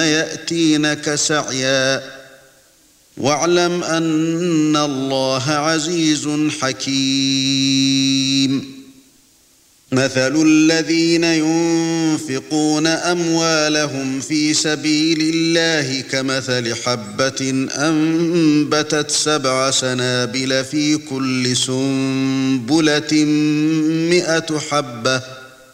يأتينك سعيا واعلم أن الله عزيز حكيم مثل الذين ينفقون أموالهم في سبيل الله كمثل حبة أنبتت 7 سنابل في كل سنبلة 100 حبة